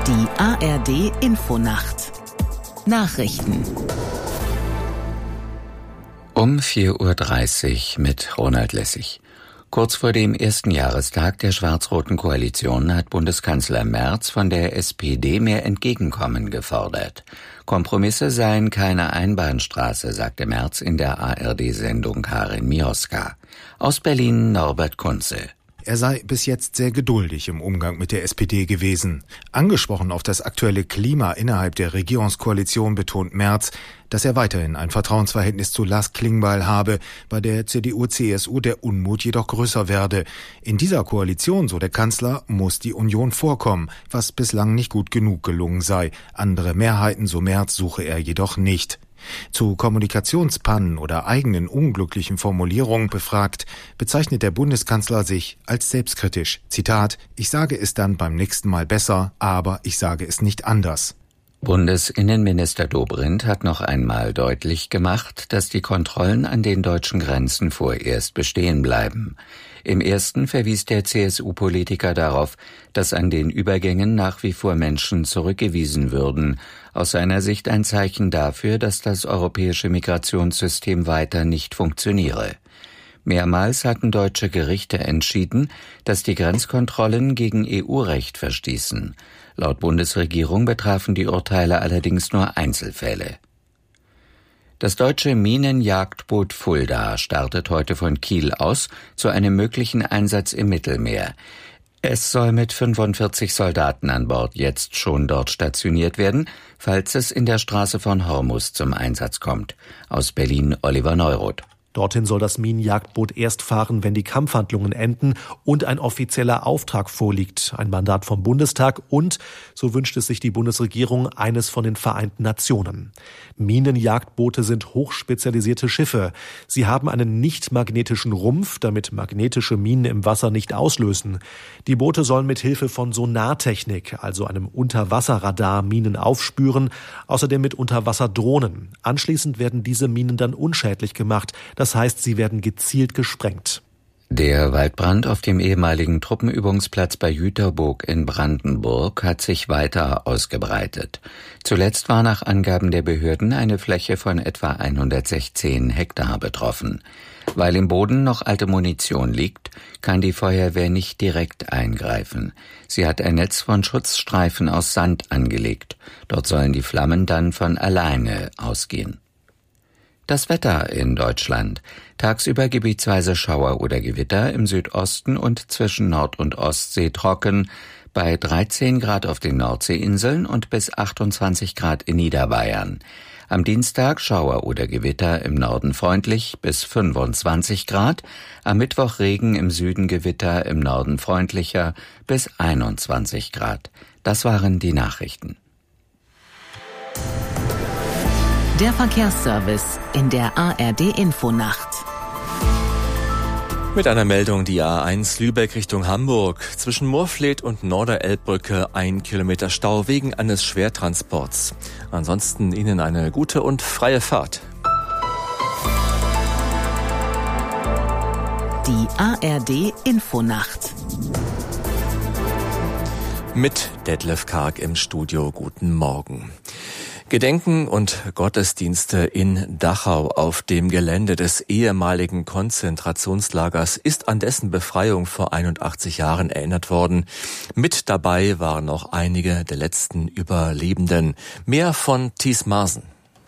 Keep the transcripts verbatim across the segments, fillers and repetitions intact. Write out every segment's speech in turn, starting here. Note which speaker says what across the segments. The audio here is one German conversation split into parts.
Speaker 1: Die A R D Infonacht Nachrichten
Speaker 2: um vier Uhr dreißig mit Ronald Lessig. Kurz vor dem ersten Jahrestag der schwarz-roten Koalition hat Bundeskanzler Merz von der S P D mehr Entgegenkommen gefordert. Kompromisse seien keine Einbahnstraße, sagte Merz in der A R D-Sendung Karin Mioska. Aus Berlin Norbert Kunze.
Speaker 3: Er sei bis jetzt sehr geduldig im Umgang mit der S P D gewesen. Angesprochen auf das aktuelle Klima innerhalb der Regierungskoalition betont Merz, dass er weiterhin ein Vertrauensverhältnis zu Lars Klingbeil habe, bei der C D U C S U der Unmut jedoch größer werde. In dieser Koalition, so der Kanzler, muss die Union vorkommen, was bislang nicht gut genug gelungen sei. Andere Mehrheiten, so Merz, suche er jedoch nicht. Zu Kommunikationspannen oder eigenen unglücklichen Formulierungen befragt, bezeichnet der Bundeskanzler sich als selbstkritisch. Zitat: Ich sage es dann beim nächsten Mal besser, aber ich sage es nicht anders.
Speaker 2: Bundesinnenminister Dobrindt hat noch einmal deutlich gemacht, dass die Kontrollen an den deutschen Grenzen vorerst bestehen bleiben. Im ersten verwies der C S U-Politiker darauf, dass an den Übergängen nach wie vor Menschen zurückgewiesen würden. Aus seiner Sicht ein Zeichen dafür, dass das europäische Migrationssystem weiter nicht funktioniere. Mehrmals hatten deutsche Gerichte entschieden, dass die Grenzkontrollen gegen E U-Recht verstießen. Laut Bundesregierung betrafen die Urteile allerdings nur Einzelfälle. Das deutsche Minenjagdboot Fulda startet heute von Kiel aus zu einem möglichen Einsatz im Mittelmeer. Es soll mit fünfundvierzig Soldaten an Bord jetzt schon dort stationiert werden, falls es in der Straße von Hormuz zum Einsatz kommt. Aus Berlin Oliver Neuroth.
Speaker 4: Dorthin soll das Minenjagdboot erst fahren, wenn die Kampfhandlungen enden und ein offizieller Auftrag vorliegt, ein Mandat vom Bundestag und, so wünscht es sich die Bundesregierung, eines von den Vereinten Nationen. Minenjagdboote sind hochspezialisierte Schiffe. Sie haben einen nicht magnetischen Rumpf, damit magnetische Minen im Wasser nicht auslösen. Die Boote sollen mit Hilfe von Sonartechnik, also einem Unterwasserradar, Minen aufspüren, außerdem mit Unterwasserdrohnen. Anschließend werden diese Minen dann unschädlich gemacht. Das heißt, sie werden gezielt gesprengt.
Speaker 2: Der Waldbrand auf dem ehemaligen Truppenübungsplatz bei Jüterboog in Brandenburg hat sich weiter ausgebreitet. Zuletzt war nach Angaben der Behörden eine Fläche von etwa hundertsechzehn Hektar betroffen. Weil im Boden noch alte Munition liegt, kann die Feuerwehr nicht direkt eingreifen. Sie hat ein Netz von Schutzstreifen aus Sand angelegt. Dort sollen die Flammen dann von alleine ausgehen. Das Wetter in Deutschland. Tagsüber gebietsweise Schauer oder Gewitter, im Südosten und zwischen Nord- und Ostsee trocken, bei dreizehn Grad auf den Nordseeinseln und bis achtundzwanzig Grad in Niederbayern. Am Dienstag Schauer oder Gewitter im Norden freundlich bis fünfundzwanzig Grad, am Mittwoch Regen im Süden, Gewitter im Norden freundlicher bis einundzwanzig Grad. Das waren die Nachrichten.
Speaker 1: Der Verkehrsservice in der A R D Infonacht.
Speaker 5: Mit einer Meldung die A eins Lübeck Richtung Hamburg. Zwischen Moorfleet und Norderelbbrücke ein Kilometer Stau wegen eines Schwertransports. Ansonsten Ihnen eine gute und freie Fahrt.
Speaker 1: Die A R D Infonacht.
Speaker 5: Mit Detlef Karg im Studio. Guten Morgen. Gedenken und Gottesdienste in Dachau auf dem Gelände des ehemaligen Konzentrationslagers ist an dessen Befreiung vor einundachtzig Jahren erinnert worden. Mit dabei waren noch einige der letzten Überlebenden. Mehr von Thies Marsen.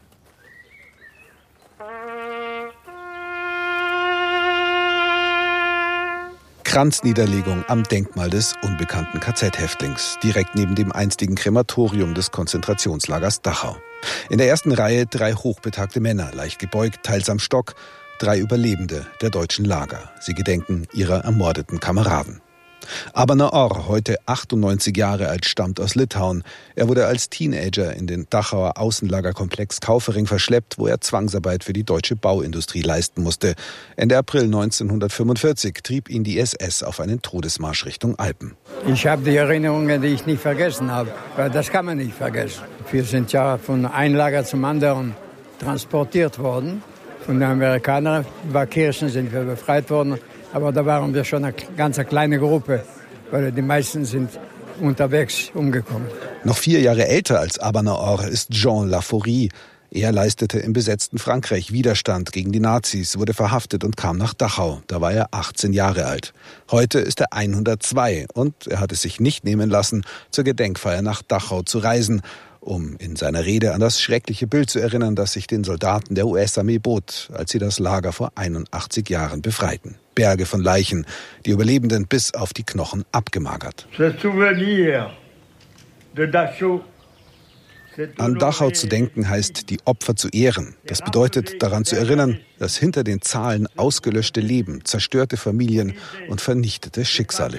Speaker 6: Kranzniederlegung am Denkmal des unbekannten K Z-Häftlings, direkt neben dem einstigen Krematorium des Konzentrationslagers Dachau. In der ersten Reihe drei hochbetagte Männer, leicht gebeugt, teils am Stock, drei Überlebende der deutschen Lager. Sie gedenken ihrer ermordeten Kameraden. Aber Naor, heute achtundneunzig Jahre alt, stammt aus Litauen. Er wurde als Teenager in den Dachauer Außenlagerkomplex Kaufering verschleppt, wo er Zwangsarbeit für die deutsche Bauindustrie leisten musste. Ende April neunzehnhundertfünfundvierzig trieb ihn die S S auf einen Todesmarsch Richtung Alpen.
Speaker 7: Ich habe die Erinnerungen, die ich nicht vergessen habe, weil das kann man nicht vergessen. Wir sind ja von einem Lager zum anderen transportiert worden. Von den Amerikanern, über Kirchen sind wir befreit worden. Aber da waren wir schon eine ganz kleine Gruppe, weil die meisten sind unterwegs umgekommen.
Speaker 6: Noch vier Jahre älter als Abanaor ist Jean Laforie. Er leistete im besetzten Frankreich Widerstand gegen die Nazis, wurde verhaftet und kam nach Dachau. Da war er achtzehn Jahre alt. Heute ist er hundertzwei und er hat es sich nicht nehmen lassen, zur Gedenkfeier nach Dachau zu reisen, um in seiner Rede an das schreckliche Bild zu erinnern, das sich den Soldaten der U S-Armee bot, als sie das Lager vor einundachtzig Jahren befreiten. Berge von Leichen, die Überlebenden bis auf die Knochen abgemagert. An Dachau zu denken heißt, die Opfer zu ehren. Das bedeutet, daran zu erinnern, dass hinter den Zahlen ausgelöschte Leben, zerstörte Familien und vernichtete Schicksale